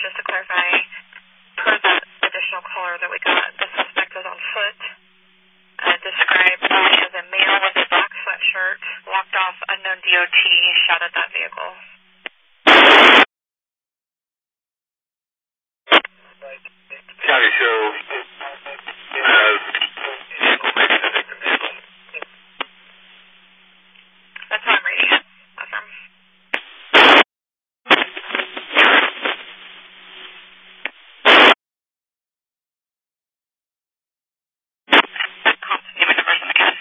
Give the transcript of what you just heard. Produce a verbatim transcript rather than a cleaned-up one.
just to clarify, per that additional caller that we got, the suspect was on foot, uh, described as a male with a black sweatshirt, walked off unknown D O T, shot at that vehicle. Copy, so uh,